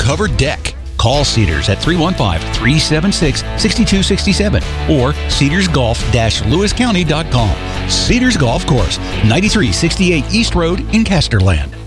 covered deck. Call Cedars at 315-376-6267 or cedarsgolf-lewiscounty.com. Cedars Golf Course, 9368 East Road in Casterland.